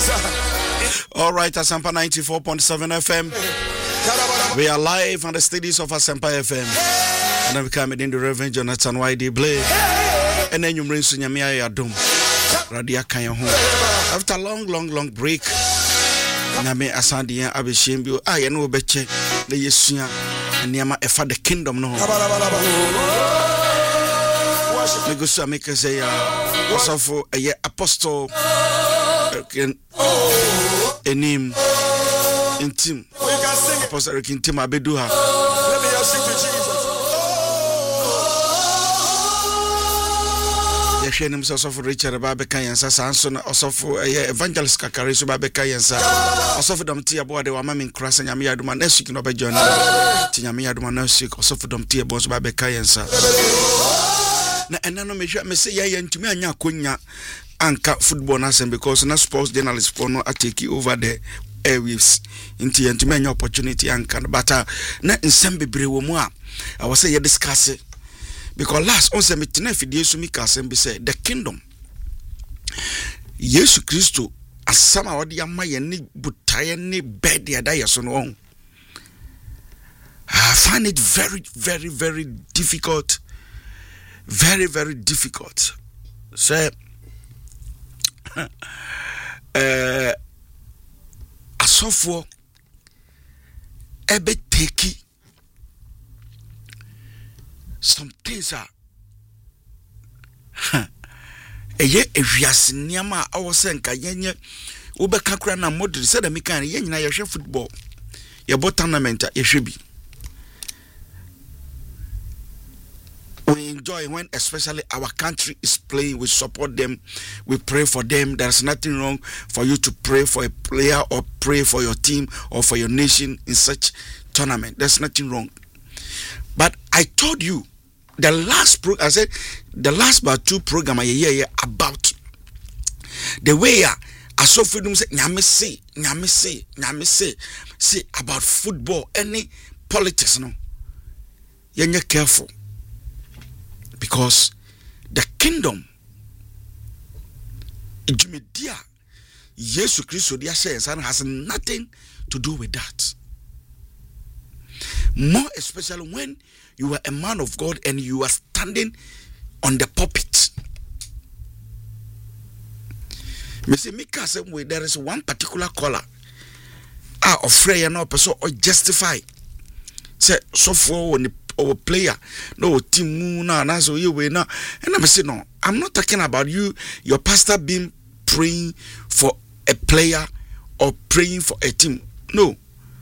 All right, Asampa 94.7 FM. We are live on the studios of Asampa FM. And I'm coming in the Reverend Jonathan Y.D. Blake. And then you bring Sunyamia Yadum. Radia Kayahu. After a long break, Name Asandia Abishimbu, I know Beche, the Yesuya, and Yama Efa the kingdom. No. Megusa make us say, also for a apostle. Enim intim Apostle Kintim Abeduha. Let me sing to Jesus. Yeshenim so for Richard Babeka Yansa Sanson also for evangelist Kakari so Babeka Yansa also for them tia boy de wa mama cross and Yami Aduma next week no be join Yami Aduma next week also for them tia boy so Babeka Yansa na enano me say ya ntumi anya akonya anka football nasem because na sports journalists for no take over the airwaves into ntumi opportunity anka but na nsem bebre wo mu a I was say you discuss it because last on say metina fidie so mi ka asem be say the kingdom Yesu Kristo asama wode amaye ni butaye ni bed ya da yeso no. I find it very difficult, very difficult. So asofo ebe teki some things are eye ewiase niama a wo se nka yenye wo be kakra na model se da me kan ye nyina ye hwe football ye bo tournament ye hwe bi. We enjoy when especially our country is playing. We support them, we pray for them. There's nothing wrong for you to pray for a player or pray for your team or for your nation in such tournament. There's nothing wrong. But I told you the last but two program about the way I saw freedom say nyame say about football, any politics, no. You're careful. Because the kingdom Jumedia Yesu Christo dia says has nothing to do with that. More especially when you are a man of God and you are standing on the pulpit. There is one particular caller of Freya no person or justify say so for or player no team na so you we na and I say no, I'm not talking about you your pastor being praying for a player or praying for a team. No,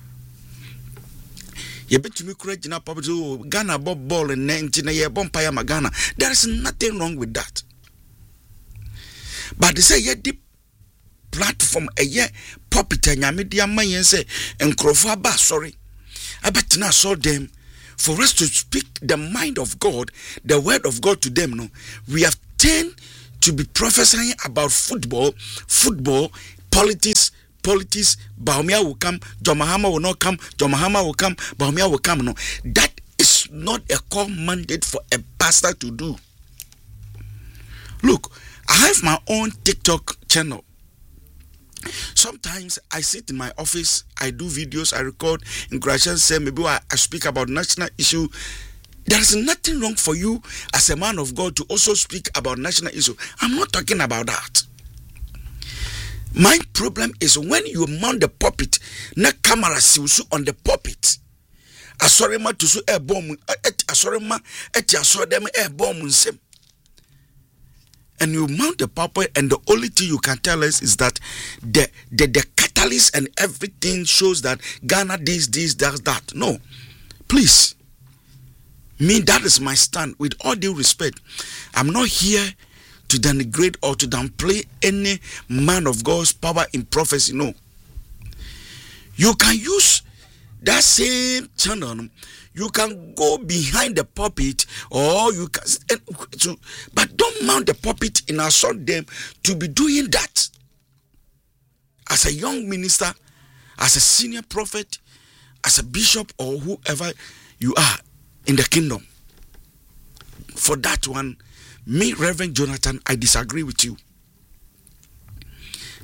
you bet me courage na papa Ghana ball and 19 year bumpire Magana. There is nothing wrong with that, but they say yeah deep platform a year puppet and media man say and Krofaba sorry I bet now saw them. For us to speak the mind of God, the word of God to them, no, we have tend to be prophesying about football, politics. Baumia will come, John Mahama will not come, John Mahama will come, Baumia will come. No, that is not a core mandate for a pastor to do. Look, I have my own TikTok channel. Sometimes I sit in my office, I do videos, I record in Gracian say maybe I speak about national issue. There is nothing wrong for you as a man of God to also speak about national issue. I'm not talking about that. My problem is when you mount the pulpit, na camera siusu on the pulpit. Asorema to su air bomb, asorema eti asordem air bomb nsem. And you mount the pulpit, and the only thing you can tell us is that the catalyst and everything shows that Ghana this, that. No. Please. Me, that is my stand. With all due respect, I'm not here to denigrate or to downplay any man of God's power in prophecy. No. You can use that same channel. You can go behind the pulpit, or you can, but don't mount the pulpit and assault them to be doing that. As a young minister, as a senior prophet, as a bishop, or whoever you are in the kingdom. For that one, me, Reverend Jonathan, I disagree with you. That is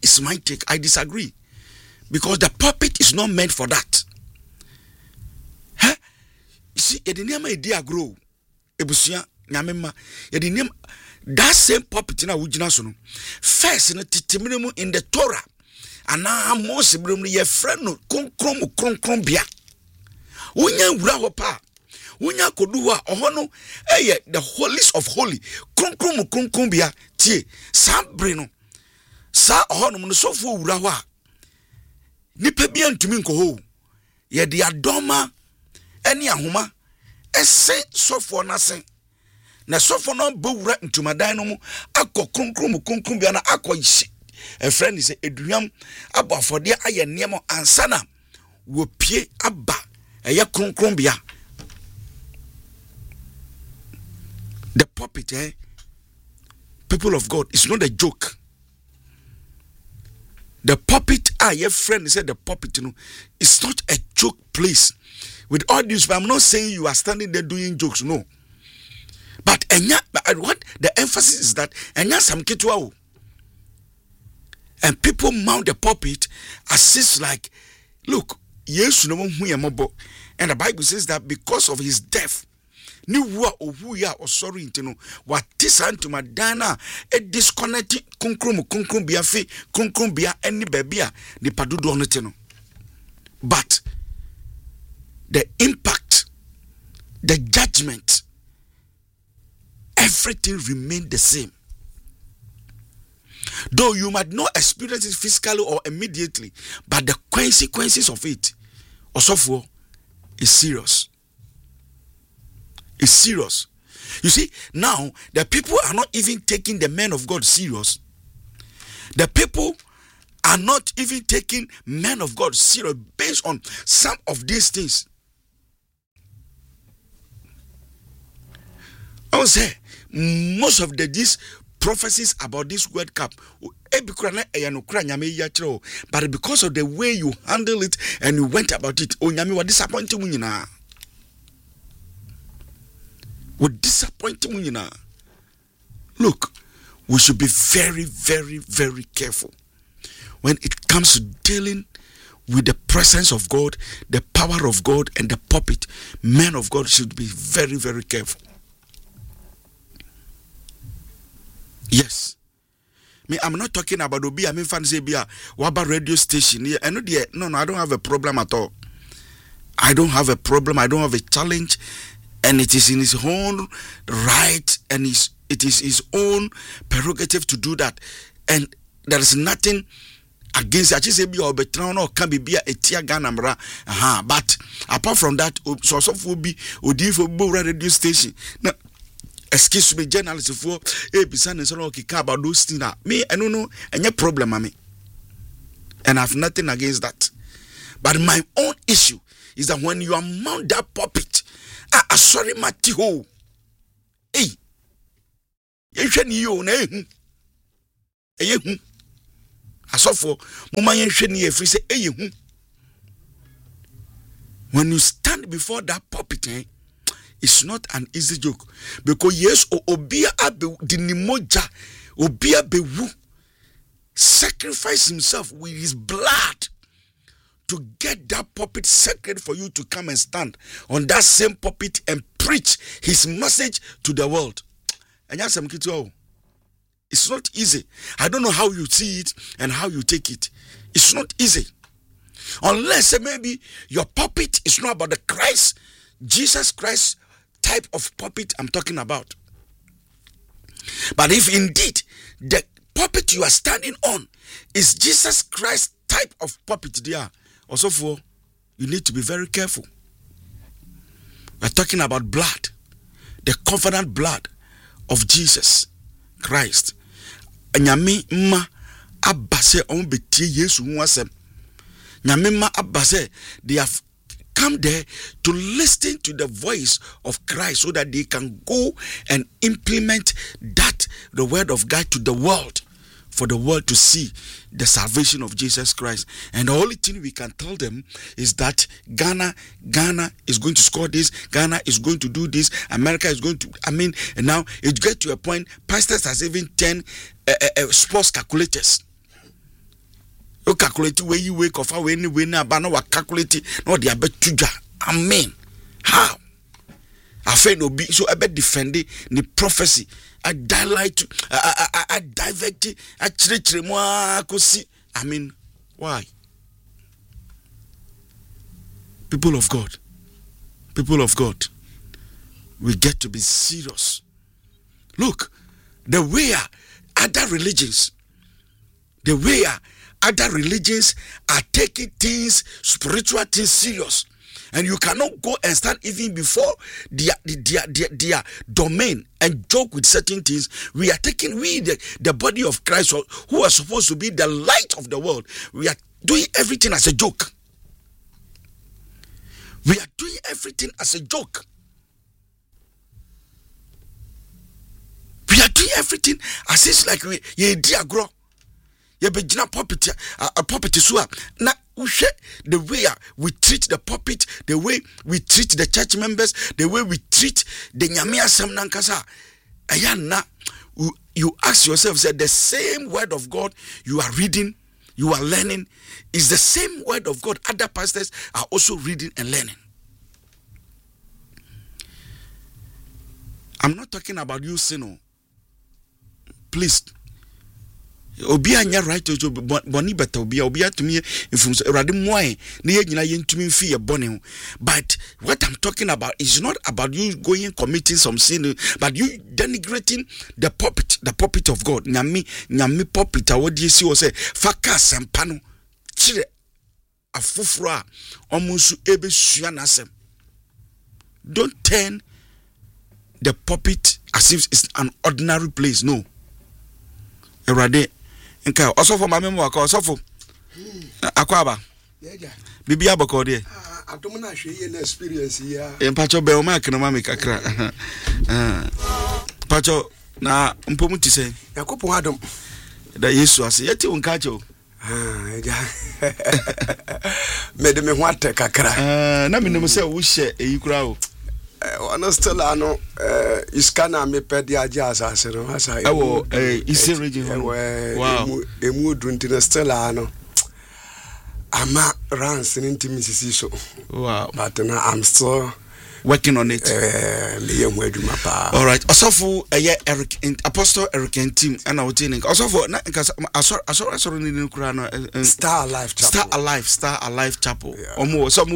is my take. I disagree. Because the pulpit is not meant for that. Huh? You see, idea grow. Ebusia, nyamema. That same pulpit na wujina so no. First, in the Torah. Ana Moses brum ye friend no konkrom bia. Wonya wura ho pa. Wonya kodu a oho no the holiest of holy. Konkrom bia tie. Sabre no. Sa oho no no sofo wura ho a. Nipa bia ntumi nko ho. Ye de adoma eni ahoma ese sofo na sen. Na sofo no bo wura ntumadan no mu akọ konkrom bia na akọ yishi. A friend is eduam abo afode aye niemo ansana wo pie aba eye kronkron bia. The pulpit, people of God, is not a joke. The pulpit, your friend said the pulpit, it's not a joke place. With all this, but I'm not saying you are standing there doing jokes, no. But what the emphasis is that some kitwa. And people mount the pulpit as if like, look, yes, no one and the Bible says that because of his death, ni wa ohuya or sorry intino what this antuma dana a disconnected konkrom bia fe konkrom bia any babia ni padudo onetino. But the impact, the judgment, everything remained the same. Though you might not experience it physically or immediately, but the consequences of it also for is serious. It's serious. You see, now the people are not even taking the men of God serious. The people are not even taking men of God serious based on some of these things. I would say most of these prophecies about this World Cup, but because of the way you handle it and you went about it, what disappointing you now. What disappointing you now. Look, we should be very, very, very careful when it comes to dealing with the presence of God, the power of God, and the pulpit. Men of God should be very, very careful. Yes. I'm not talking about Obi. I mean, fancy be a Waba radio station. Yeah, no, I don't have a problem at all. I don't have a problem. I don't have a challenge, and it is in his own right, and it is his own prerogative to do that. And there is nothing against it. Say be or betrono or can be a tia ganamra. But apart from that, so will be Odi for radio station. Now, excuse me, journalists for Bisan and so about those things. Me, I don't know any problem, me. And I have nothing against that. But my own issue is that when you are mount that puppet, sorry, Matiho. Hey, you can you name. I saw for Mama Yensheni free say, when you stand before that puppet, it's not an easy joke. Because yes, Obia abe dinimoja, Obia bewu sacrifice himself with his blood to get that puppet sacred for you to come and stand on that same puppet and preach his message to the world. And it's not easy. I don't know how you see it and how you take it. It's not easy. Unless maybe your puppet is not about the Christ, Jesus Christ type of puppet I'm talking about. But if indeed the puppet you are standing on is Jesus Christ type of puppet there, also for you need to be very careful. We're talking about blood, the covenant blood of Jesus Christ. Nyame ma abase on betie Yesu hu asem. Nyame ma abase they have come there to listen to the voice of Christ so that they can go and implement that, the word of God, to the world, for the world to see the salvation of Jesus Christ. And the only thing we can tell them is that Ghana is going to score this, Ghana is going to do this, America is going to, and now it gets to a point, pastors has even 10 sports calculators. calculate where you wake of any winner, but no calculate no the abetuja. Amen. How? I feel no be so about defending the prophecy. I dilate, I divert, I treat moi see. I mean, why? People of God, we get to be serious. Look, the way other religions are taking things, spiritual things serious. And you cannot go and stand even before their domain and joke with certain things. We are taking, the body of Christ, who are supposed to be the light of the world, we are doing everything as a joke. We are doing everything as a joke. We are doing everything as it's like we grow. You be a puppet so now the way we treat the puppet, the way we treat the church members, the way we treat the nyamia samnankasa. Ayana, you ask yourself, say the same word of God you are reading, you are learning, is the same word of God other pastors are also reading and learning. I'm not talking about you, Sino. Please. Obi anya right to boni better obi to me from erade moy na ye nyina yentumi mfi ye boni. But what I'm talking about is not about you going committing some sin, but you denigrating the puppet of God. Nyame puppet awodi si o say faka sempa no kire afufuro a omunsu ebesua nasem. Don't turn the puppet as if it's an ordinary place. No. Erade nka osofo mamemo aka osofo akwaba bibia bako de atom na hwe na experience ya empacho be o mark na mama kakra pacho na mpomu ti se yakopon adom da Yesu ase yeti wonka cho me de me ho ate kakra na me nem se wo hye eyikura o honestly no iskana me pedi aja asase no asa ewo isi region wow emu druntina still no ama runs into Mississippi so wow but now I'm still working on it all right osofo Eric Apostle Eric and team and our team osofo na asoro ni kura no Star Alive Chapel omo some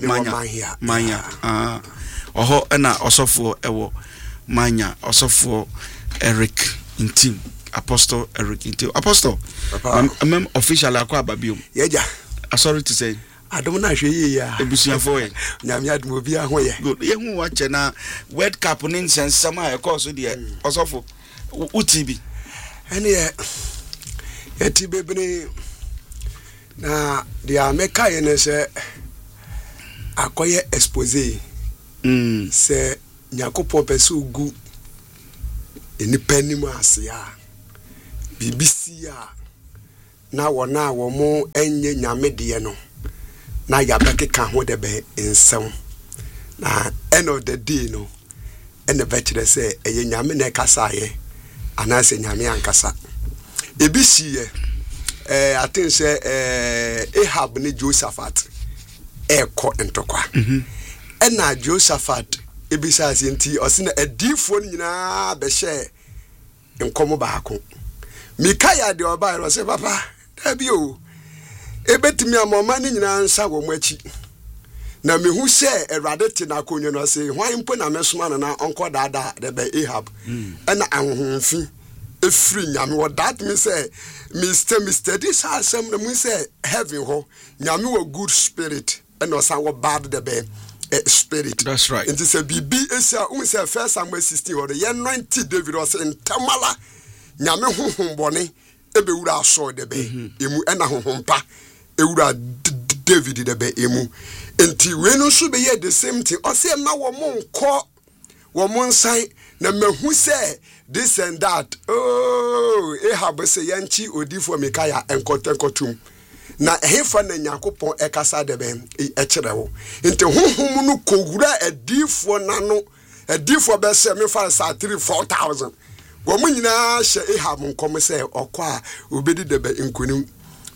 manya oho na osofo ewo manya osofo Eric in team Apostle Eric in team Apostle I'm official akwa babium yeja sorry to say adom na hwe ya ebusuafo ye nyame adom obi aho ye good ye hu wa che na world cup ni nsensam a ekoso de osofo utibi ene ye tibebene na dia meka ye ne se akoye expose se nyakopo pese ugu enipanim asia BBC a na wona wo mo enye nyame de no na yabekeka ho de be ensem na end of the day no ene betre say eye nyame na kasa ye anase nyame ankasa ebisiye I think say Ahab ni Josaphat eko entokwa ena Josaphat ebisa asenti osina adifo nyina be hye enkomo baako Mikaya de oba ro se papa dabi o ebetimi amoma ni nyina nsa wo machi na mehu se Erade te na konyo no se hwan mpo na mesoma na onko dada de be Ahab ena ahonfi efri nyame wo that me say Mr. this asem na mu say heaven ho nyame wo good spirit ena osan wo bad de be spirit. That's right. And this a BB is a first Samuel 16 or the year 90 David was in Tamala. Nyame honhom bone ebe wura so de be emu ena honhom pa e wura David de be emu enti we no so be ye the same thing o say ma wo monko wo monsan na mahu say this and that oh Ahab say yanchi odifo Mikaya enkotenkotum na hefa na Yakopon ekasa de be ekere wo enti honhom no kowura adifo nano adifo be se me fa sa 3-4,000 Womunyina she Ahab nkom se okwa obedi debe nkonim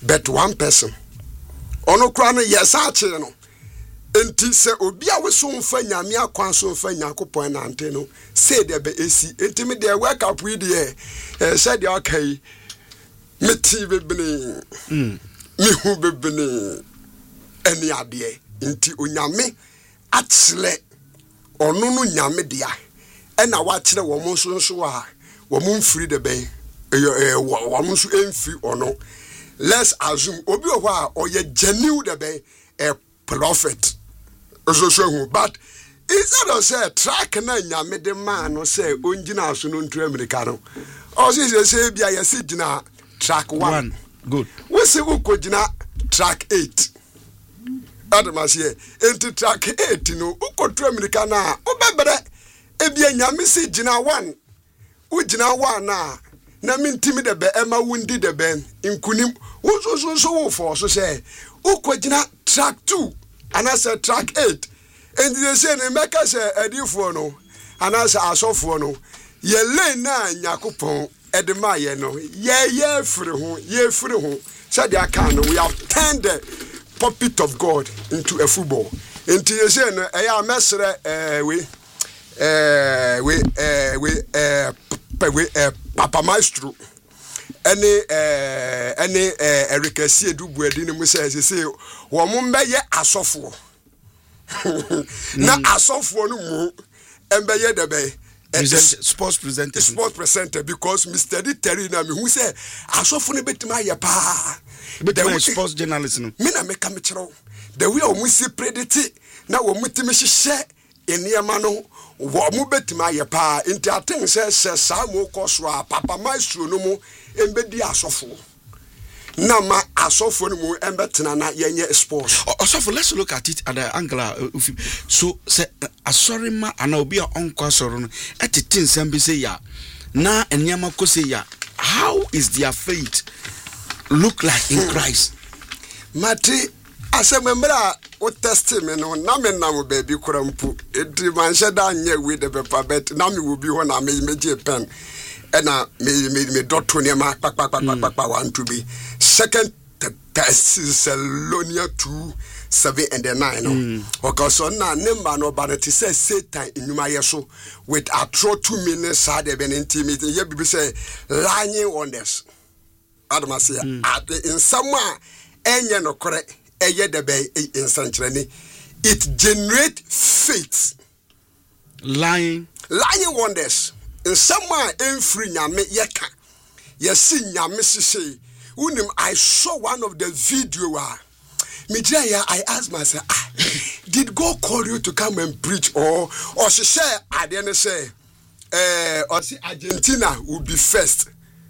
but one person ono kra no yesache no enti se obi a weso mfa nyame akwan so mfa nyakopon na ante no say de be esi enti me de wake up we de said the okay meti bebene me hu bebene eni ade enti onyame atsle ono no nyame dia ena wa kire wo mo so a wo mo mfiri de ben wo mo so emfiri ono. Let's assume obi o wa oye genuine de ben a prophet so but instead of say track na nyame de man no say onjina so no ntu America no o say bia yesi gina track 1 good we say we ko gina track 8 adama say into track 8 no ukotu America na obebere ebia nyame si gina 1 u gina 1 na mintimi de be ema wundi de ben inkunim wo for so say ukogina track 2 and I said track 8 and they say ne make say edifo no and I say asofo no ye lane na nyakopon edema ye no ye free ho said they can we have turned the puppet of God into a football into you say no e ya mesre Papa Maestro any Erikasi Edubu edi ni mu say wo mo mbeye asofo na asofo no mu embeye de be sports presenter because Mr. Terry na me who say asofo no betima ye pa betima sports journalist no me na me ka me kiro the way o mu si predict na wo mutimi hye eniema no wo mu betima ye pa inti aten say samu koso a Papa Maestro no mu embedi asofo na ma asofo no mu embetena na yenye sports asofo. Let's look at it at the angle so say asori ma ana obi a onko asoro no etitin sembe say ya na eniema ko say ya. How is their faith look like in Christ? Mati asemembra o test me no na me na mo baby kurampu enti manhye da anye we the paper bet na me will be ho na me je pen ena me dot to ne ma kpakpakpakpakpa want to be second Thessalonians 2:7-9 no because on na number no but it says Satan inuma yeso with a throw 2 minutes sad e be intimate ye bibi say lying wonders adama say in someone enye no correct eye de be insanchreni it generate faith lying wonders in someone enfri nyame yeka yesi nyame sise unim. I saw one of the video I asked myself did God call you to come and preach or she say I didn't say or see Argentina will be first,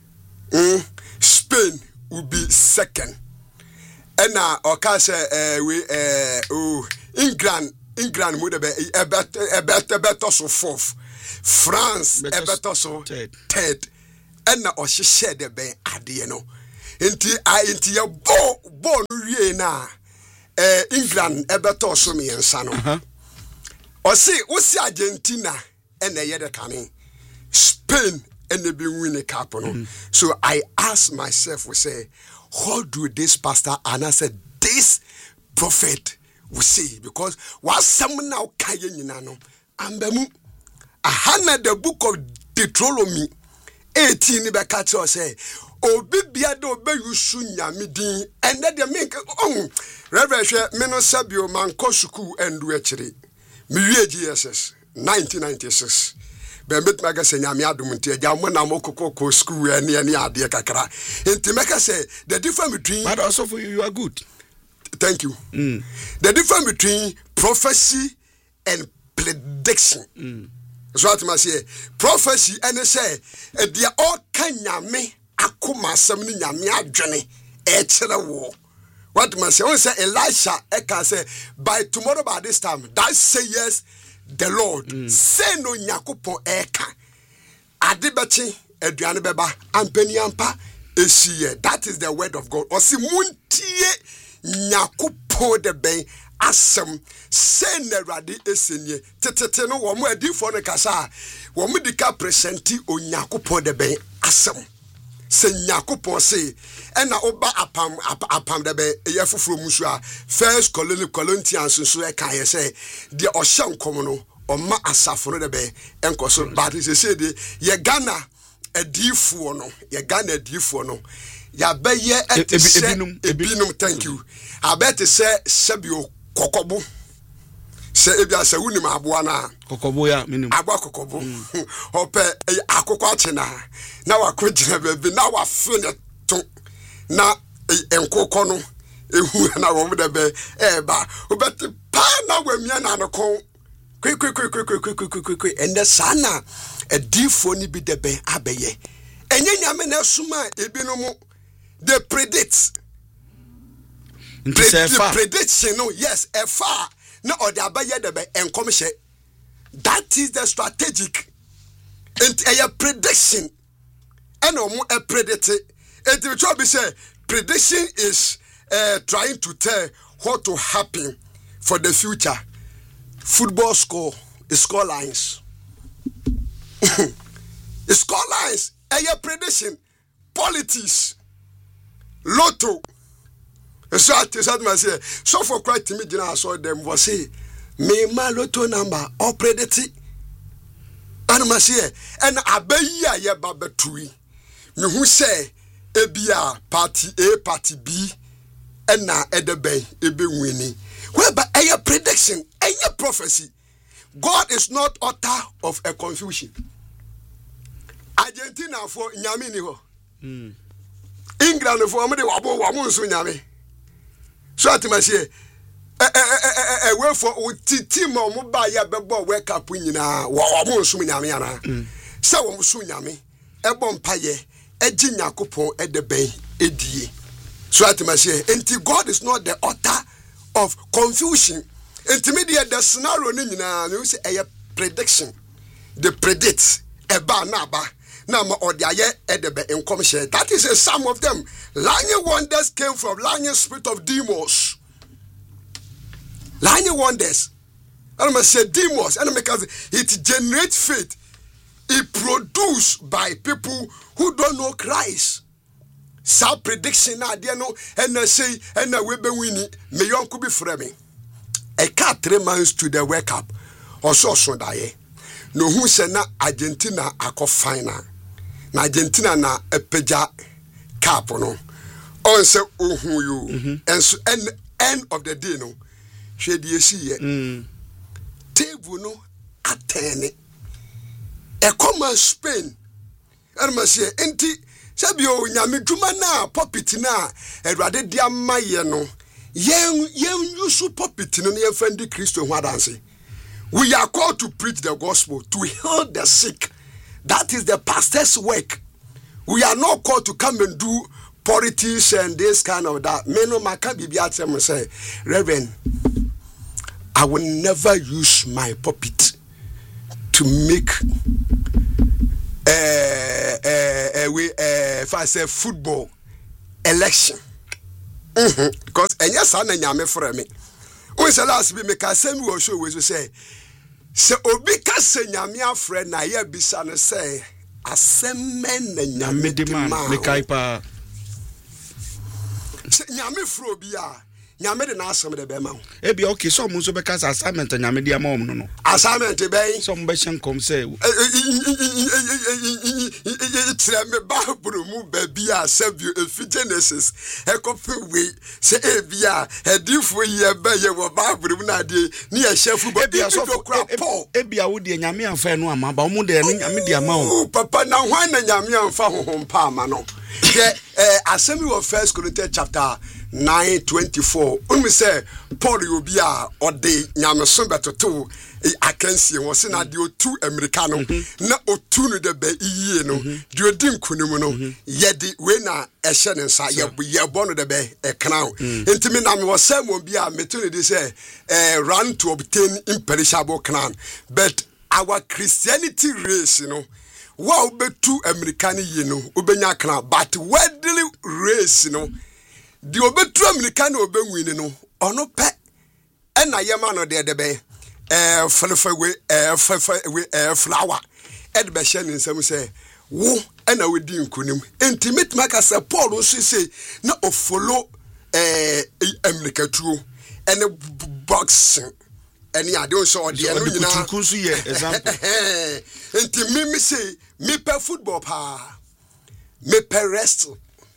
Spain will be second, and now okay say England would be a better so fourth, France better so third, and now she said the be adieno inti ya bo no wie na England better so me ensa no o si Argentina and ye de kane Spain and they be winning cup no. So I asked myself, we say, how do this pastor and I said this prophet we say, because what someone now kaye no ambemu ahana the book of Deuteronomy 18 be catch us say obi bia do be yusu nyame din and that the make reverend me no sabio man ko school endu akire me wie GSS 1996 be met maga se nyame adom ntia ja mo na mo kokoko school ani ade kakra enti make say the difference between but also for you are good. Thank you. The difference between prophecy and prediction. So what I say, prophecy and say they are all kanyame akoma asem ni nyame adwene e kire wo. What I say, when say Elisha e can say by tomorrow by this time that say yes the Lord say no nyakopon e ka adebechi aduane beba ampani ampa esiye. That is the word of God. Osi muntie nyakopon de ben asem say nerade esenye tetete no wo mo adifo no kasa wo mo dika presenti onyakopon de ben asem se Yakupon say, and now oba apam de be a from Musua, first Corinthians, so I can say, the Ocean Commono, or Ma Asafo de be, and Cosso, but is a city, ye Ghana a D4 no, ye Ghana D4 no, ya be ye at ebinum, thank you. I bet to say Sabio Kokobo. Se ebia se wuni ma aboa na kokobo ya minimum agba kokobo ope akoko achina na wakogina bebe na wafe ne to na enkoko no ehu na wo de be eba obeti pa na wamia na no kon kwi ende sana edifo ni bi de be abeye enye nyame na suma ebinom they predict prediction no yes efa no or the abaye de be enkomhye. That is the strategic and a prediction and a predict it will be say prediction is trying to tell what to happen for the future. Football score lines score lines a prediction. Politics lotto. So I say, so for quite to me, I saw them was say, me my lotto number or predicted. And I say, and I be ya baba tui. Me who say, ebia party A, party B, and na edebe ebe winning. Whereby a prediction, a prophecy. God is not author of a confusion. Argentina for Nyamini ho. England for me de wabo wamunsu nyame. So at my say, wait for team or mobile ya bebo wake up nyina wa so nyame ana. Sa wo so nyame e bom paye e gi Yakopon e de ben edie. So at my say, enti God is not the author of confusion. Intermediate the scenario ni nyina you say a prediction. They predict e ba na ba. Now, that is a some of them. Lying wonders came from lying spirit of demons. Lying wonders. And I say demons. And because it generates faith. It produced by people who don't know Christ. Some prediction now, they know, and they say, and we be winning. May you could be framing. A cat 3 months to the wake up. Or so die. No, who said na Argentina ako final. Na Argentina na epeja cap no on say ohun you and so end of the day no hwe die si ye table no atene e come Spain and ma say enti sabi o nyame dwuma na puppet na Edward dia maye no yen use puppet no ye fendi Christo ho adanse. We are called to preach the gospel, to heal the sick. That is the pastor's work. We are not called to come and do politics and this kind of that. Say, Reverend, I will never use my pulpit to make if I say football election. Because yes, I nyame for me. When the last week, make a same will show we say. Se obi ka se nyame afre na ye bisa no say asem men na nyame di man me kai pa se nyame fro bi a nyame de na asem de be ma e bia okay so mo so be ka assignment nyame di ama no assignment be so mo be hyen kom say tire me ba buru mu ba bia sabio efi Genesis e kope we se e bia e difo ye ba ye wo ba buru mu na de ni e hyefu ba bia so e bia wo de nyame amfa no ama ba mo de nyame di ama o papa na hwan na nyame amfa hohom pa ama no assembly of 1 Corinthians chapter 9:24 me say Paul Yobia or de nyameso betoto akansie wo se na de otu americano na otu no de ba iye no de odi nkunim no ye de we na ehye ne nsa ye bono de be ekran ntimi na me wo say mo bia meto de say run to obtain imperishable crown, but our Christianity race wow betu american ye no obenya crown, but worldly race the obetu american obenwin no ono pe na yema no de be flower e de be hye nsem say wo ena wedi nkunim intimate maka say Paul nso say na o follow America tuo ene boxing ene ade o so ode eno nyina kutukunsu ye example me say me per football pa me per wrestle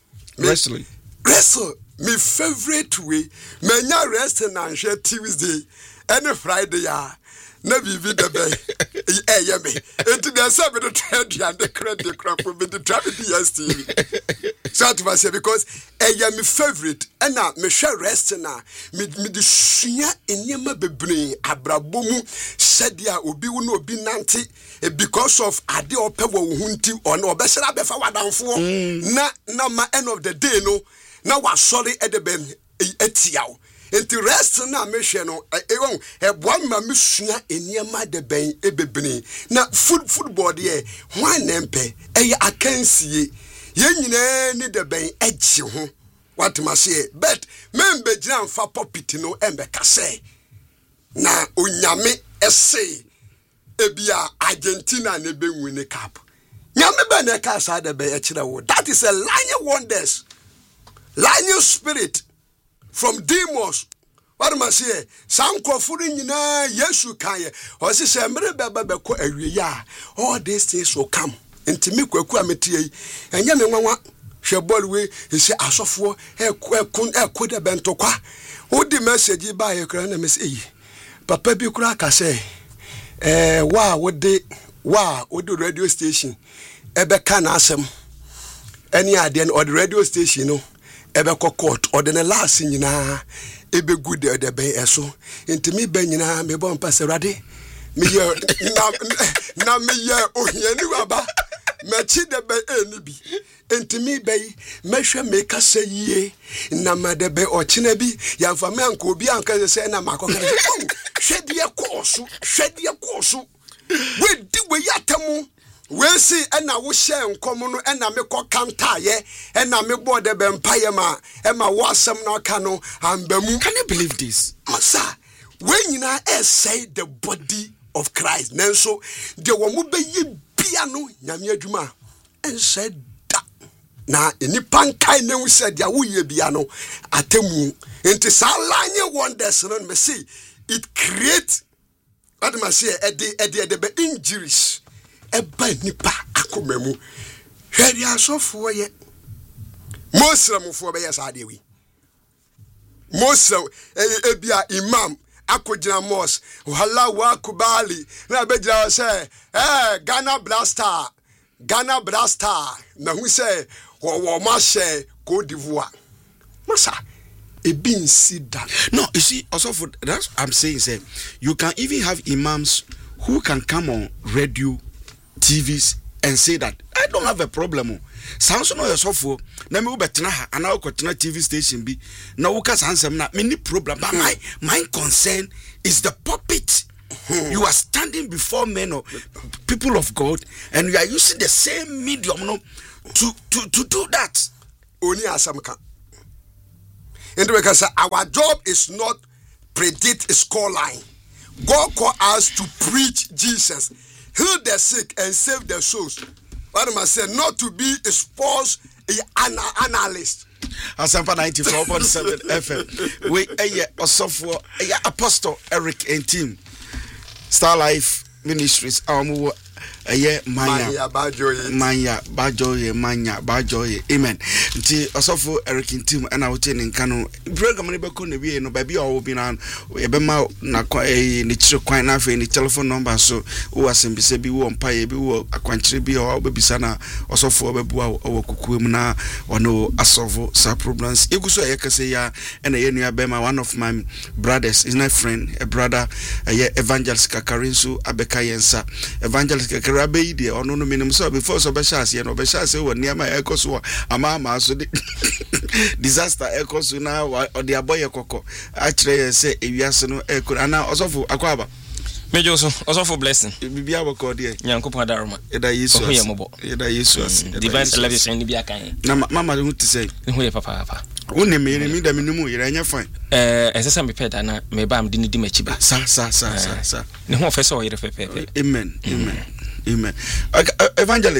me favorite way menya wrestling na hwe Tuesday any Friday ya na bibi de be me enti dey say me the trade and the credit crap me the trade DSTV so to say because me favorite and na me hwe wrestling na me the sua enyema bebre abrabomu sadia obi wo na obi nante because of ade opewo wo hunti ono obesera befa wadanfo na ma end of the day no na wa sorry edeben etiaw enti rest na mehwe no eboa ma mesua eniema de ben ebebene na football de hwan nempe akansie ye nyina ni de ben agye ho what ma say but membe gina mfa popit no embe kase na onyame ese ebia Argentina na be win cup nyame be na ka sa de be kire wo that is a lion wonders lion spirit from demons. What am I say? Sanko furi nyina Yesu kaye. O se se mre beba beko awie ya. All these things will come. Ntimi kwaku ametie. Enye me nwanwa hwe ball we se asofo ekun de bentokwa. Wo di message ba ye kra na me say papa bi kura ka say wo de radio station ebe ka na asem. Any ade or the radio station no ebe court or the last nyina ebe good de ben eso ntimi ben nyina me bon passerade me ye na me ye ohiani waba me chi de ben eni bi ntimi ben mehwe me ka sayie na made be o china bi ya mfa me anko obi anka se na makokere hwede koso we di we yatemu we see ena wo share nkom no ena me ko kantaye ena me board de bempaye ma ema wo asem na ka no ambamu. Can you believe this? Masa we nyina say the body of Christ nenso de wo mo be yi bia no nyame adwuma en said da na eni pankai ne wo said ya wo ye bia no atemu enti salanye wonders no me see it create what ma say e de be injuries eba nipa akomemu hwede asofo ye mosramfo be yes ade wi mosra ebia imam akogina mos wala wa kubali na begira say Ghana blaster na hu say wo ma share Cote d'Ivoire masa ebin sida. No, you see also for that's I'm saying say you can even have imams who can come on radio TVs and say that I don't have a problem. Sounds no yourself na me ubetena ha ana okotena TV station bi na wo ka sansem na me ni problem but my concern is the pulpit. You are standing before men or people of God and you are using the same medium no to do that. Only asamka. And because our job is not predict a score line. God called us to preach Jesus, heal the sick and save their souls. What am I saying? Not to be a sports analyst. Asampa 94.7 FM. We Osofo Apostle Eric and team. Star Life Ministries. Manya Bajoye. Amen. Nti Osofo Eric and team and out in Kano. Program ni beko ne wie no baby o bi na ebema na ni chiro kwan na fe ni telephone number so wo asembise bi wo mpaye bi wo akwankyere bi o bebisa na Osofo bebua o kukuem na ono asolve sa problems eguso ayekase ya na ye nua bema one of my brothers is my friend a brother Evangelist Kakarinsu abeka yensa Evangelist Kakarabe de ono no minim so before so be shase no be shase wo niama ekoso ama so disaster ekoso na odi aboye koko akire ye se ewiase no ekura ana Osofo akwaba Mejo so Osofo blessing bibia boko de Nyankopon adaroma eda Jesus divine television ni bia kan na mama hu ti say hu ye papa woni me da minimu yere anya fine esesa me peda na me ba am di machiba sa ne ho ofese o yere pepe amen Evangelist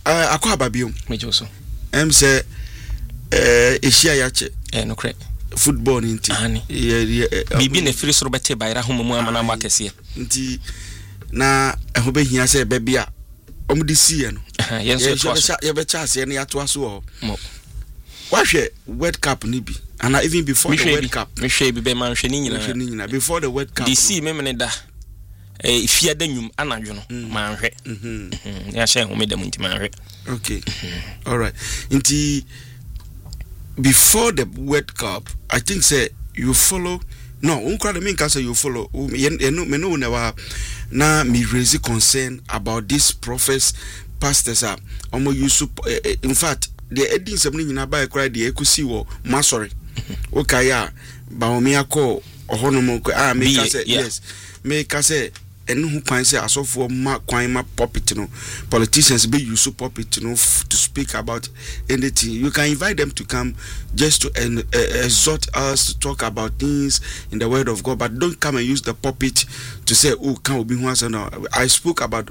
akwa babiom mejo so say Asia yache no kre football nti bibi na firi so bete bayra homo mu amana makese nti na eho behia say bebia omudi sie no ye be chance ne yato aso ho wahwe World Cup ni bi and even before the World Cup me hwe bi be man hwe ni nyina before the World Cup DC me da ifia da nwum anadwo no man hwe ya hye ho me da munti man hwe okay all right nti before the World Cup I think say you follow no unkra me can say you follow me no never na me raise concern about these prophets pastors are use in fact the edin something nyina ba ekra de ekusi wo masori okay ya ba omi akọ ohonom me can say yes me can say enu hu kwan say asofo ma kwan ma pulpit no politicians be use pulpit no to speak about anything. You can invite them to come just to exhort us to talk about things in the word of God, but don't come and use the pulpit to say oh can we be once. No, I spoke about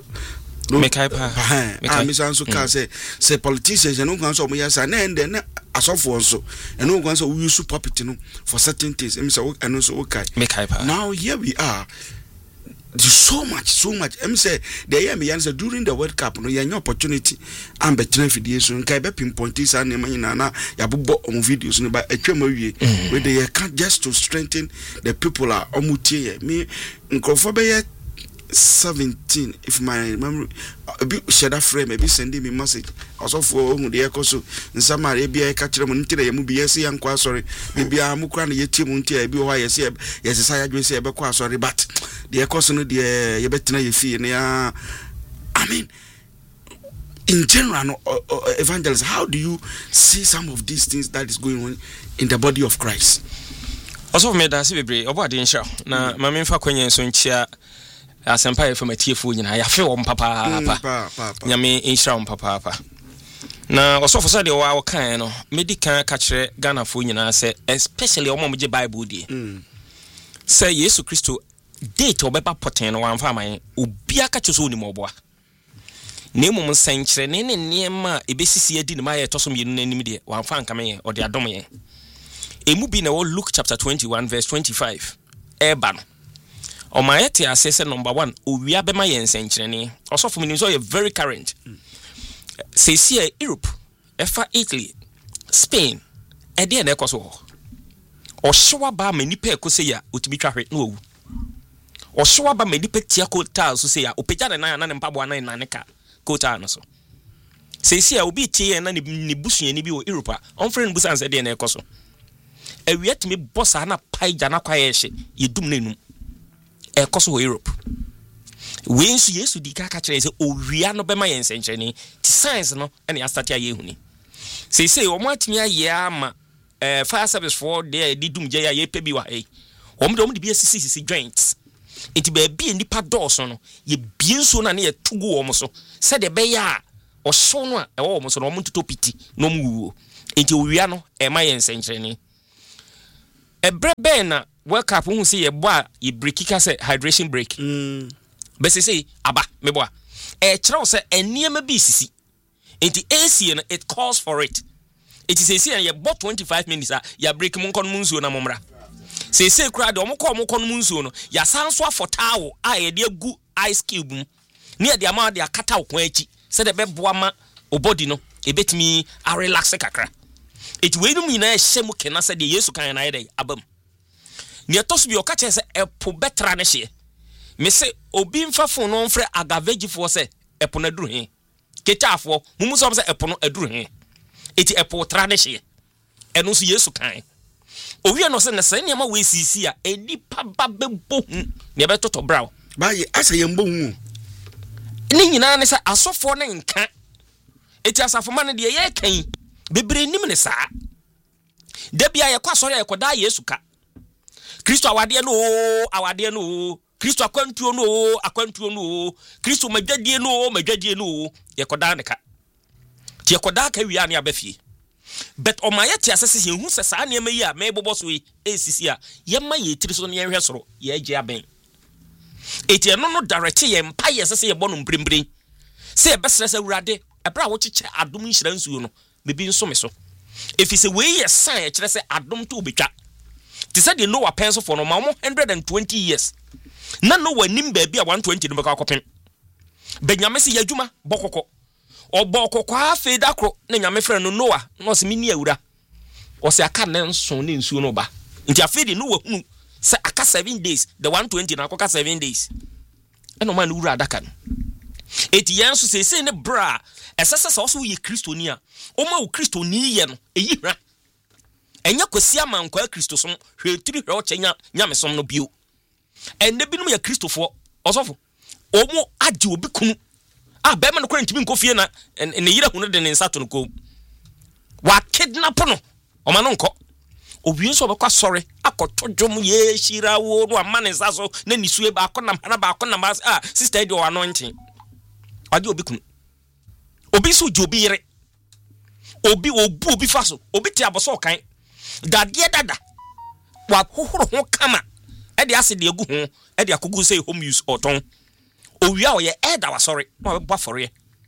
say politicians and no can so yes and then asofo so and no can so we use pulpit no for certain things and so okay now here we are. There's so much say the year me answer during the World Cup no your opportunity am be tena fidie so nkai be pinpoint is na na ya bobo on videos no ba atwam awie we they can't just to strengthen the people are omutie me nkofo be 17 if my memory share that frame maybe sending me message also for who dey ekoso nsamare bia e ka kire mo ntire ye mu bia se yanko asori bia mu kra na ye tie mu ntia bi ho yes sa ya dwe se e be ko asori but the ekoso no de ye betena ye fie na I mean in general no evangelists, how do you see some of these things that is going on in the body of Christ? Also me da se bebre obade nsha na ma me mfa kwanyen so nchia asempa from atiefo nyina ya fe wo mpapa nyame insha wo mpapa na osofo so de wa kan no medical ka kire Ghana fo nyina se especially o momje Bible die say Yesu Kristo date obeba poten no wanfa man obi aka kye so ni moboa na mum sankire ne niema ebesisi adi ne maye tosom yenu nanim de wanfa nka me o de adom ye emu bi na Luke chapter 21 verse 25 eba no o mayete asese number 1 owia be ma yen sankirene osofo minim so ye very current say see Europe efa Italy Spain e de na ekoso o hyewa ba ma nipa ekose ya otimi twahwe na owu o hyewa ba ma nipa tia kota so say ya opegya na na mpabo na na neka kota no so say see obi tie na ni busuani bi wo Europe on friend busan say de na ekoso awia timi bossa na paija na kwaye hye yedum na enum ekoso Europe we nsu Yesu di ka kire say owia no be ma yen sencheni ti science no ene astati aye huni say o mo atimi aye ama fire service for there di dum je ya ye pe bi wa om de bi sisi joints enti be bi nipa dɔɔso no ye bi nso na ne ye tugu wo mo so se de be ya o so no a wo mo so no mo tutopiti no mo wuo enti owia no e ma yen sencheni ebrebe na World Cup hu se ye bo a ye break ka se hydration break be se aba me bo a kire se eniema bi sisi enti AC no it calls for it say ye bo 25 minutes a ya break mo nkon munsuo na momra say kura de omko munsuo no ya sanso afotawo a ye de agu ice cube mu ne ye de ama de akata okon achi se de beboa ma obody no ebetimi a relax kakra eti we no nyina hye mu kena se de Yesu kan na ye de abam ne toso bi o ka che se epo betra ne hye me se obi mfa fon no mfre agavegi fo se epo na duru he ketafo mumu so se epo no aduru he eti epo tra ne hye eno so Yesu kan owie no se ne se ne ma we sisi a eni paba bebo hu ne be toto braw ba ye asa ye mbo hu ni nyina ne se asofo ne nka eti asafo ma ne de ye kan bebre nim ne saa da bia ye kwa sori ye koda Yesu ka Kristo awade no Kristo akwantuo no Kristo madwadie no ye koda ne ka ti ye koda ka wi an ya bafie but o ma yeti asese ye hu se saa ne ma yi a me bobo so yi esisi a ye ma ye tiri so ne ye hwe soro ye agi aben eti eno no direct ye mpa ye sese ye bo no mbrembre se ye besrese urade ebra wo chiche adom nhira nsuo no bebi nso me so if is a way ye sign e kire say adom to obetwa ti say de Noah penso for no ma 120 years na Noah nim ba bi a 120 no beka akopem benyame se yadwuma bokoko obokoko afi da kro na nyame frɛ no Noah no se mini awura o se aka ne nso ne nsuo no ba nti afi de Noah hunu se aka 7 days the 120 na akoka 7 days eno man wura adaka no eti yenso se ne bra esese se so ye kristoni a o ma wo kristoni ye no eyi hra enya kwasi ama nkwa kristo som hwetiri hwe o chenya nyame som no bio enne binum ya kristofo osofo omo age obi kunu be ma no kwantimi nkofie na ne yira hunu de ne nsato no ko wa kidnap no o ma no nko obi nso obekwa sori akotodwom ye shira wo no ama ne nsaso na nisue ba akona na ba akona ma sister de o anointing ade obi kunu obi so jobi yire obi faso obi ti aboso kan dadie dada wa hohoro ho kama e de ase de egu ho e de akogu say home use oton owia o ye elder wa sorry no ba for ye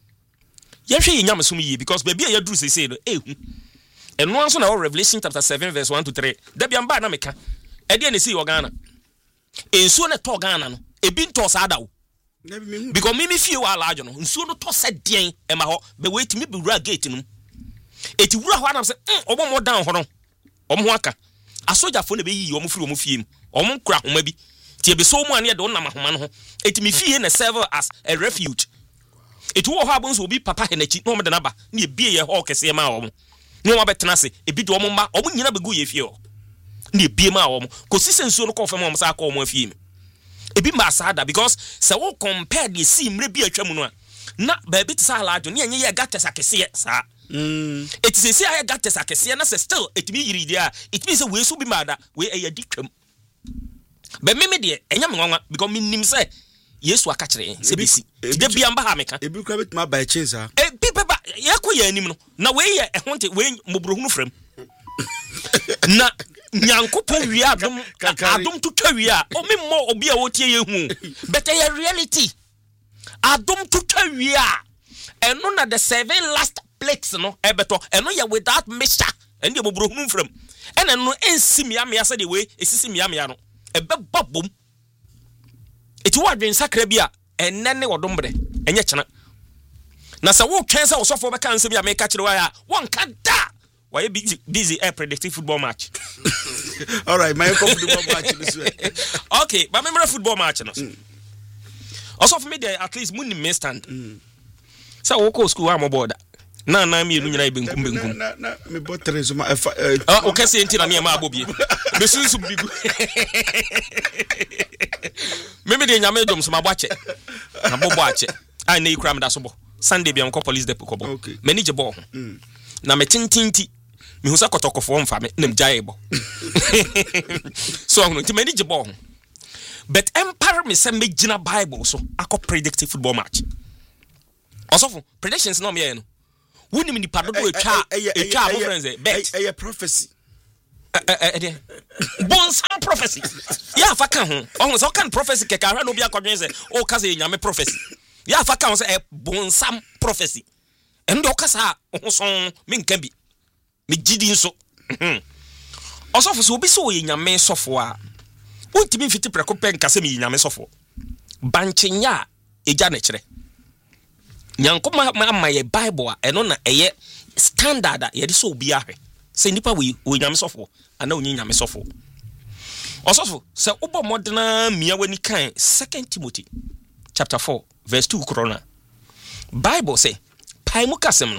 hwe ye nyamesum yi because baby ya duru say no ehu eno anso na Revelation chapter 7 verse 1 to 3 da bia mba na meka e de na si wo Ghana ensuo na to Ghana no ebi nto sa ada wo because me fie wa alajo no nsuo no to se den e ma ho be wait me be wura gate no eti wura ho anam se obo mo down ho no omo aka asoja fo na be yi omo firi omo fie mu omo kura homa bi ti e be so mu ane de wonam ahoma no ho eti me fie na serve as a refuge eti wo ho abon so obi papa he na chi no mo de na ba na e bie ye ho kese ma omo no ma betena se ebi de omo mba omo nyina be gu ye fie o na e bie ma omo ko sisensuo no ko fa omo sa ka omo afie mu ebi ma sada because se wo compare the see mre bi atwa mu no na ba bi tsa alajo ne enye ye gates akese sa it is say I gates akese na se still it me yiri dia it means we so bi mada we e yaditwam ba me de enya me nwanwa because me nim say Yesu aka kire se besi de bia mba ha meka ebi kwa bit ma ba chance ha ebi beba ye ko ye anim no na we ye ehonte we mobrohunu frem na nyankopo wi adom to twawi a o memmo obi a wotie ye hu but ye reality adom to twawi a eno na the 7 last plagues no ebeto eno ye without mixture ende mobrohunu frem ene no ensimia me ase de we esisimia me no ebe babom eti wo adwen sakra bi a enne ne wodombre enye kyena na sa wo twen sa wo sofo be kan nsem ya me ka kire wa ya won ka da why busy predicting football match. All right, my football match this way. Okay, but remember football match no. Also for me there at least money may stand. So we go school am board. Na me nu nyina benkum. Na me bought trezo ma okay say enti na me ma abobie. Me sunsu bigu. Meme de nyame dom so ma boache. Na bobo ache. Ai na ikram da so bo. Sunday bia nko police depot ko bo. Manage ball. Na me tintinti me husa kotokofo mfa me nem jae bo. So hono ti manage ball. But empire me say me gina Bible so akọ predict football match. Also predictions no me no. Wuni mi nipa dodo etwa mo friends bet a prophecy. Bonsam prophecy. Ya fa kan ho. Oh so kan prophecy ke ka hwa no bia kwadwen se o ka se nyame prophecy. Ya fa kan se bonsam prophecy. Endo o ka sa ho son me nka bi. Me gidi nso. Osofo so obi so ye nyame sofo a. Wontimi mfiti preko pen ka se me nyame sofo. Banchenya eja na kire. Nyankoma ma ye Bible eno na eye standard ye de so obi ahwe se nipa we nyame sofo ana onyi nyame sofo osofo se obo modena mia wani kan 2 Timothy chapter 4 verse 2 corona Bible say paimu kasem no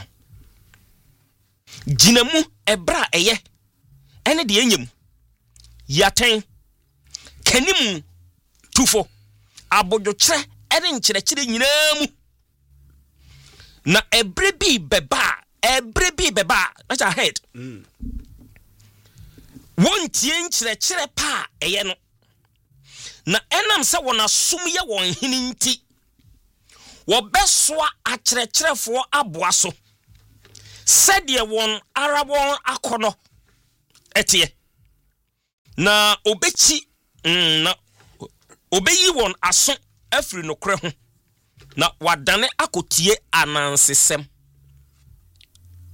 ginamu ebra eye ene de enyem yaten kanimu tufo abojo kire ene nkyere nyinamu na every be beba that's ahead won tien kire pa eye no na enam se wona sum ye won hini nti wo besoa a kire aboa so said ye won arabon akono etie na obechi na obeyi won aso afri no kre ho na wadane akotie anansesem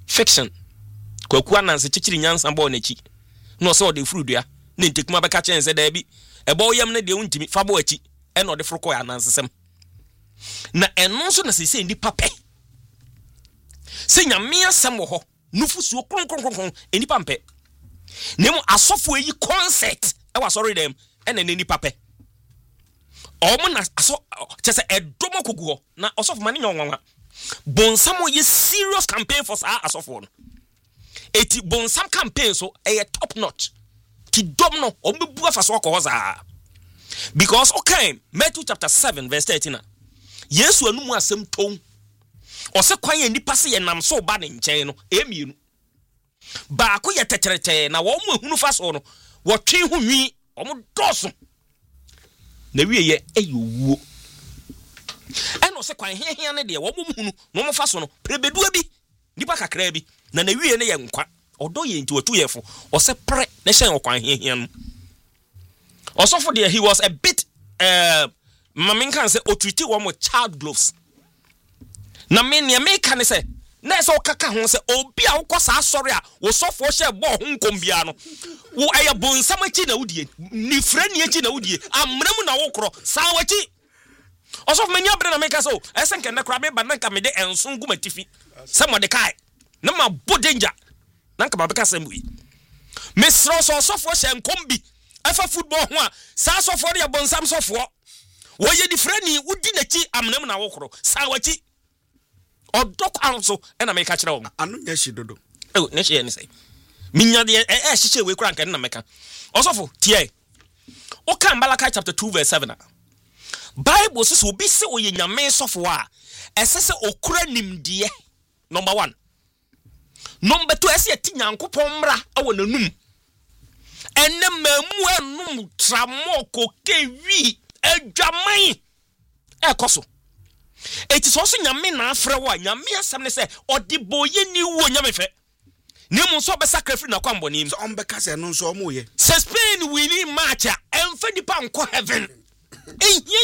fiction kwaku ananse chichiri nyansa bo na chi no so de frudua na ntekuma beka chen se da bi ebo yam na de untimi fa bo achi e no de froko ya nansesem na eno so na se ndi pape se nyame asem wo ho nufusuo kronkronkron eni pampe nemu asofo yi concert e wa sorry dem e na eni pape omo na aso chese edomo kogu ho na osofo mani nyonwanwa bonsam ye serious campaign for sa asofo no eti bonsam campaign so e top notch ti dom no omebu afaso ko za because okay Matthew chapter 7 verse 13 Yesu anumu asem ton ose kwan enipa se ye nam so ba ne nchen no emienu ba ko ye teterete na wo mu ehunu faso no wo twen ho nwi omo doso na wie ye eyuwo eno se kwan hehia ne de wo mu hunu no mo faso no prebedua bi nipa kakra bi na wie ne ye nkwa odo ye nti watu yefo ose pre ne hyen okwan hehia no osofo de he was a bit mamin kan say otwiti wo mo child gloves na me ne me kan say na so kaka ho say obi a wokosa asori a wo sofo hye bo ho nkombia no wo aya bonsam achi na wudie ni frani achi na wudie amram na wo kro sa wachi osofo mani abre na me ka so esenke na kra me ba nanka me de enso nguma tifi se mo de kai na ma bo danger nanka ba beka sem wi me sro so sofo hye nkombi afa football ho a sa sofo de bonsam sofo wo ye di frani wudi na chi amram na wo kro sa wachi odok anso ena me ka kire wo anu nya shi dodo ne shi ene sai minya de hyehyɛ we kura nkan na meka osofo tie o kan Malachi chapter 2 verse 7 Bible says obi se oye nyame sofo a esese okura nimdeɛ number 1 number 2 ese ati nyankopɔn mra awo nanum enne mamu anum tramoko kewi adwaman ekoso eti so nyame na afre wo nyame asem ne se odiboye ni wo nyame fe ni mu so be sacrifice na kwambo ni so on be kase no so mo ye Spain winning match a emfa dipa nko heaven ehie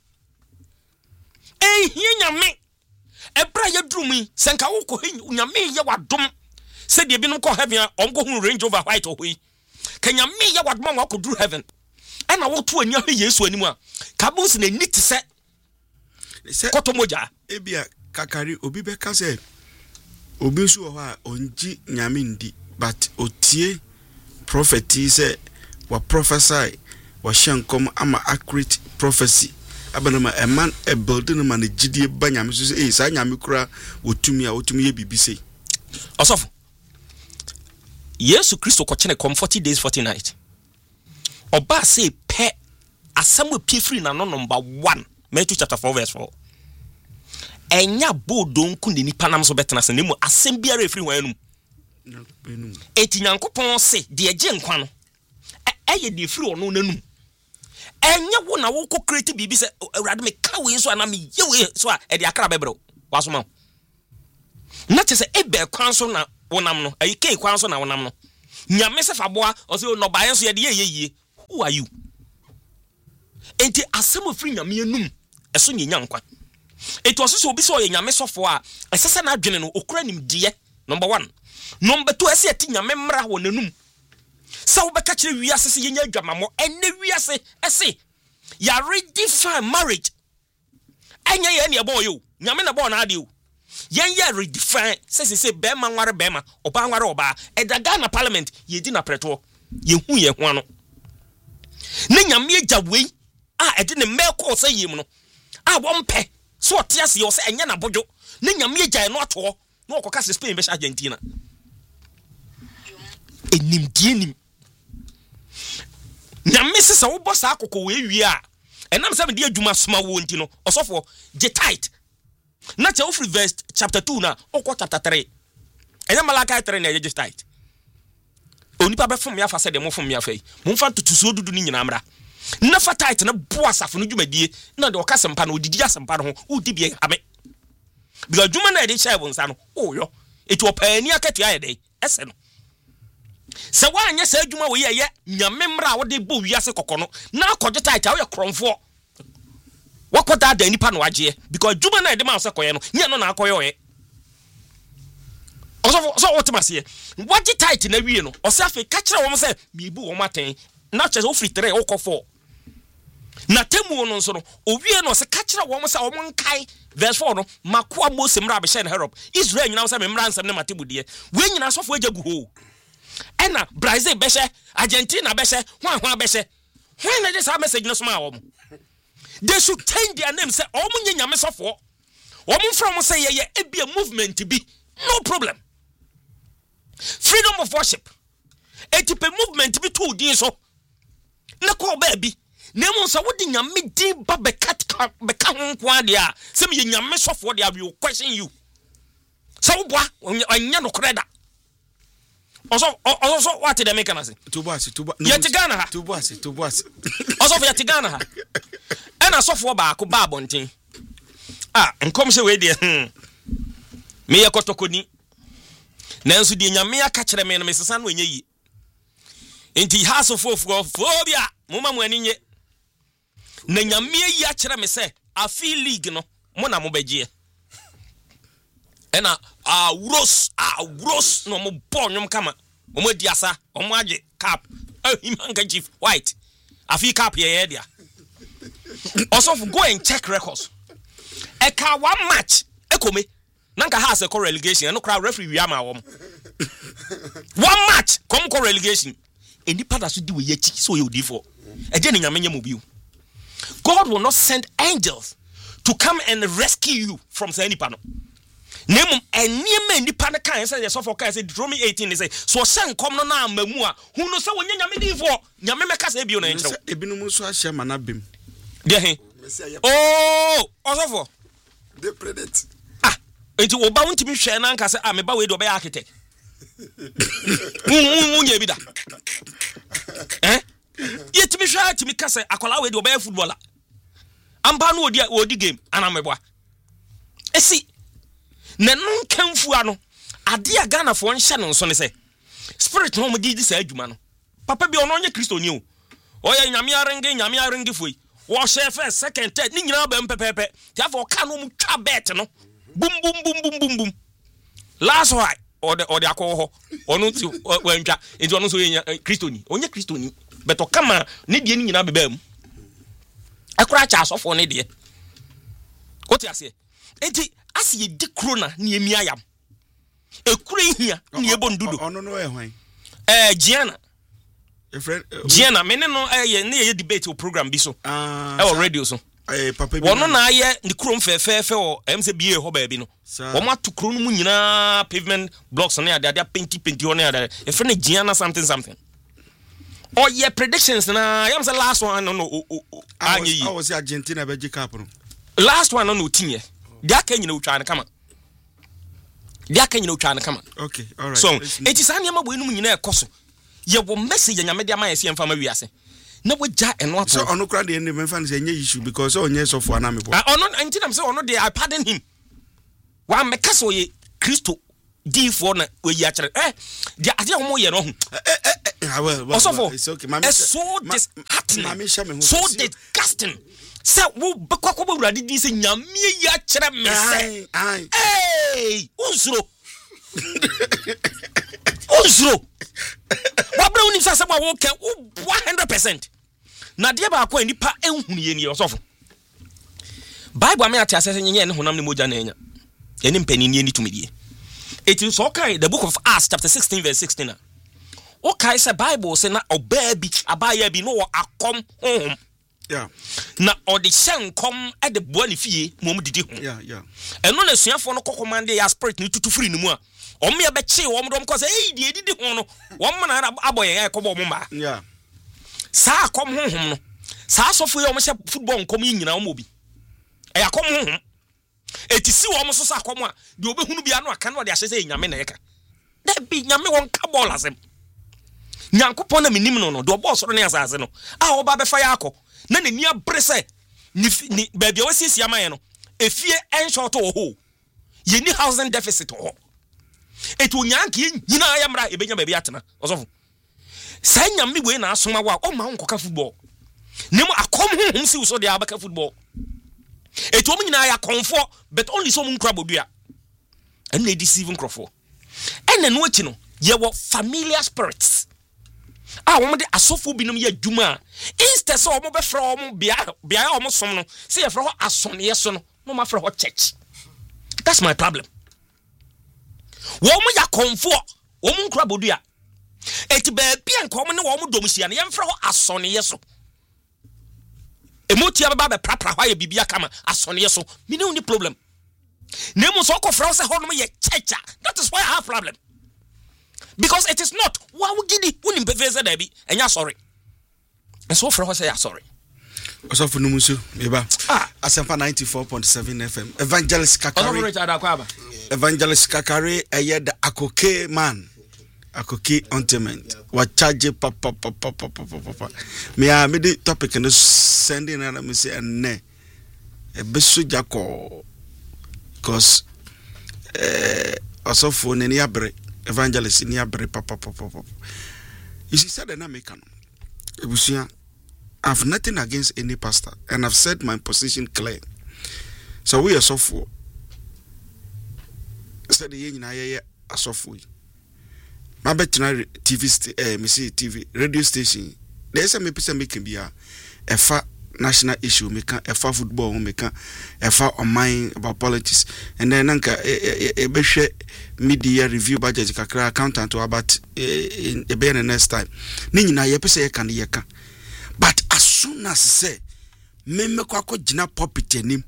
nyame ebra ya drumi senka wo ko nyame ye wadom se de bi no ko heaven onko hu Range Rover white ohoi ka nyame ye wadom wa ko dru heaven ana wo to ani ahwe Yesu animu a kabus na ni tse kotomoja ebia kakari obi be kase obi so ho a onji nyame ndi but otie prophet say wa prophesy wa shankom ama accurate prophecy abanama a man a building man gidie ba nyame so say sa nyame kura wotumi a wotumi ye bibise osofo Yesu Kristo ko chene 40 days 40 nights oba say pe asam pie free na no number 1 Matthew chapter 4 verse 4 enya bodo nku ni nipa nam so betena se nemu asem biara efiri wanum eti nyankopon se de age nkwa no eye de efiri ono nanum enya wo na wo ko create bibi se awurade me ka we so ana me ye we so a e de akra bebro wasoma na te se ebe kwan so na wonam no ayi ke kwan so na wonam no nyame se faboa o se no bae so ye de ye who are you enti asem efiri nyame anum eso nyenya nkwa eto so obi so ye nyame sofo a esese na adwene no okura nimdeɛ number 1 number 2 ese ati nyame mra wo nanum sa wo beka kire wiase se yenya adwamamo enne wiase ese ya redefine marriage enya ye ne ebo yo nyame na bo na ade o yenya redefine se be ma nware be ma oba nware oba edaga na parliament ye di na preto ye hu ye ho ano ne nyame agyawe a ede ne meko se yim no a wompe so otiase yo se enya na bojo ne nyame agyae no ato no okoka se Spain be Argentina enim nyame se sa wo bossa akoko we wi a enam se me de adwuma soma wo nti no osofo je tight na che ofri verse chapter 2 na okọ chapter 3 enya Malachi 3 na je tight onipa be fom ya fa se de mo fom ya fa yi mo fa tutuso dudu ni nyina mra na fa tight na bo asafo no dwumadie na de oka sempa na odidi asempa no ho udi bie ame because dwuma na de share bonsa no oyo etu opani akatua ye de ese no se wa anya se adwuma wo ye nyame mra wo de bo wiase kokono na akọje tight a wo ye kromfo wakoda da nipa no agye because dwuma na de ma se koye no nya no na akoye oye so what must say what you tight na wie no o say afi ka kire wo mo say mi bu wo maten na che o free 3 o ko 4 na temu no nso no o wie no say ka kire wo mo say o mo nkai verse 4 no makoa Mose mra be share na Herod Israel nyina say me mra nsam ne matebude we nyina sofo ajagu ho ena Brazil be share Argentina be share hwan be share when they say message no sma wo they should change their name say o mo nyame sofo o mo from say ye e be a movement be no problem. Freedom of worship. Etipe movement be too din so. Na ko baby. Nemu so wodi nyame din ba beka ho kwa dia. Sem ye nyame sofo dia we question you. So boa anya no kreda. Also what did they make an say? Tubuasi. Yatigana ha. Tubuasi. Also for yatigana ha. And sofo ba ko ba bontin. Nkom se we dia. Me ye kotokoni. Nanso die nyame aka kire me no mesesa no enye yi enti hasofofobia moma mo aninye na nyame yi akire me se afi league no mo na mo begie ena awros no mo bonyum kama mo diasa mo age cap himanga chief white afi cap ye dia also go and check records eka one match ekome Nanka has a relegation, no crowd referee we am one match, come relegation. Any part that should do with ye so you for. Again in Yamenya God will not send angels to come and rescue you from any panel. Name and near men the panic can say so for say Deuteronomy 18 they say so send come no na memua who no say when Yamedi for Yameka say be on angel. Ebinumu so ahia manabim. There oh also for they predict. Enti wo ba wontimi hwe na nka se me ba we do be architect munye bi da yetimi hwe atimi ka se akola we do be footballer ampa no odi game ana meboa esi na nkanfu ano ade a Ghana fo nhye no nso ne se spirit no mo di sa adwuma no papa bi ono onye Kristo ni o oya nyame arenge foi wo share first second third ni nyina ba mpepepe tiafo ka no mu twa bet no boom. Last one, or the alcohol, or no to wentja, into one so Christoni, only Christoni, but to come need any in Abibem. A crash ass off on idiot. What I say? Eti, I see a dick crooner near me. I am a crane here near Bondudo. Oh, no, Gianna. A friend, Gianna, men no near debate or program be so. Our radio so. Papa wono na ye ni krom fe o MCBA ho ba bi no wo ma to krom mu nyina pavement blocks na ade painti ho na ade e fe na Gianna something oh yeah predictions na yam say last one no anyi I was Argentina be cup no last one no tinye dia ka nyina utwa na kama okay all right so it is anya mabo enum nyina ekoso ye wo message nyame dia ma ye se mfa ma wiase na woja eno ato so ono kra de ne menfa say nye issue because onye so for anamebo ono antinam say ono de I pardon him wa meka so ye Kristo di for na we yi akere de ade ho ye no ho well it's okay mama so disheartening so disgusting say wo bekwa urade di say nyame yi akere me say hey unzuro wabra unim say wa wo ke 100% na de ba akwa nipa ehunu ye ni osofo Bible ame ati asese nyenye ne honam ne moja na enya eni mpanini ni tumidie it is okay the book of Acts chapter 16 verse 16 okay say Bible say na oba bi abaya bi no akom honhom yeah na odi hyenkom e de boa ne fie mom didi ho yeah eno na suafo no kokomande ya spirit ni tutu free ni mu a omya be che wo mdom ko say die didi ho no wo mna aboye ya ekobo mo ma yeah sa akom honhom no sa asofo ye o mo hye football nkom nyina wo bi e akom honhom etisi wo mo so sa akom a de obehunu bia no aka no de ahye say nyame na yeka da bi nyame won ka ball asem nyankopon na minim no de obo so no ne asase no a oba be fa ya akọ na nani abrese ni baby o sisi amaye no efie enshort o ho ye ni housing deficit o etu nyanke nyina ya mra ebenya baby atena osofo sa nyame we na asoma wa o ma nkoka football nemu akom honhom si so de abaka football etu o nyina ya konfo but only so mun krabodua and they deceive crofo ɛna no akyi no yɛwɔ familiar spirits a wɔn de asɔfo binom yɛ adwuma instead sɛ wɔn bɛfrɛ wɔn bea a wɔn som no sɛ yɛfrɛ hɔ asɔneɛ so no na wɔn afrɛ hɔ church. That's my problem. Wɔn yɛ kɔnfoɔ wɔn nkura bodua eti baabi a nkɔm ne wɔn dom hyia no yɛmfrɛ hɔ asɔneɛ so. Emotia baba prapra hɔ yɛ bibia kama asɔneɛ so me ne only problem. Nemu so kɔfrɛ sɛ hɔ no yɛ church. That is why I have problem. Because it is not wa wugidi wonim pefese da bi enya sorry. Enso frɛ hɔ sɛ ya sorry. Oso fu numusu meba. Asempa 94.7 FM. Evangelist Kakari. Evangelist Kakari eye the Akoke man. Akoke ointment. Wa charge papa. Me a me the topic no sending na me say enne. Ebeso jako. Cause oso fu ne ni abre. Evangelist ni abre papa. You see said na make no. Ebusia I've nothing against any pastor, and I've said my position clear. So we are so for. Said the yen I so for. My better TV radio station. There's a me person making be a far national issue, make a far football, make a far on mind about politics, and then a beshe media review budget kakra accountant to about in a bear next time. Nina yepese can yeka. But as soon as say me kwako jina puppet enim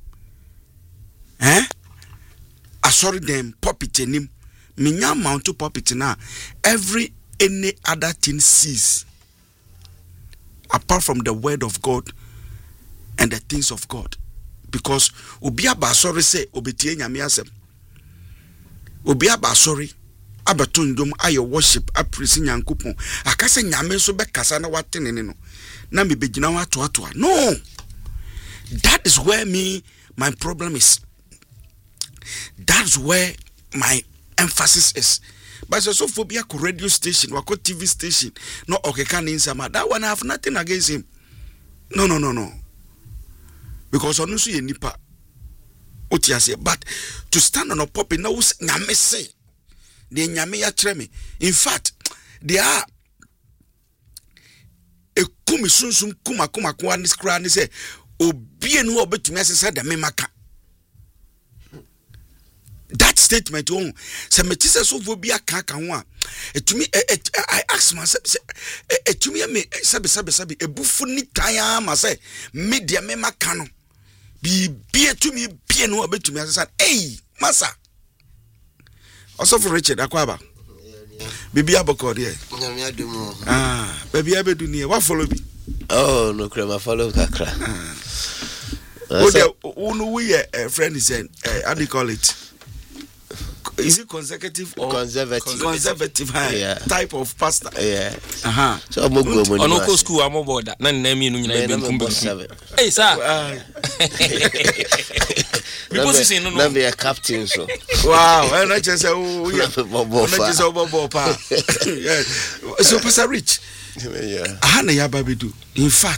sorry them puppet enim me nya mount to puppet na any other thing cease apart from the word of God and the things of God, because obi aba sorry say obetie nyame asem, obi aba sorry abatundum ayo worship appreciate nyankopon akase nyame so be kasa na watene no na me begina wa to. No, that is where my problem is. That's where my emphasis is. But so phobia ko radio station, wako TV station, no okeka insama. That one I have nothing against him. No. Because onu so ye nipa otiase, but to stand on a pulpit na us nyame say de nyame ya kire me. In fact, they are ekumi sunsun kuma ko an skra ni say obi enu obetumi asesa da me maka. That statement on se metise so fobi aka ho a etumi I ask myself etumi me sabe ebufu ni taya ma say media me maka no bi etumi bie no obetumi asesa masa also for Richard Akwaba Bibi aboko there baby abedu ni what follow me no crema follow kakra we a friend is how do you call it? Is it consecutive or conservative type of pastor? Yeah. So I'm going on local school. I'm about that. None name you know. Hey, sir. Because you know, be a captain. So wow. And I just say, oh, yeah. So Pastor Rich. Yeah. Hana ya babidu. In fact,